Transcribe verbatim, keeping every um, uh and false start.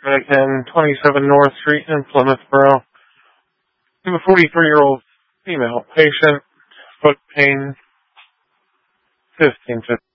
Again, twenty-seven North Street in Plymouth Borough. I have a forty-three-year-old female patient, foot pain, fifteen fifty.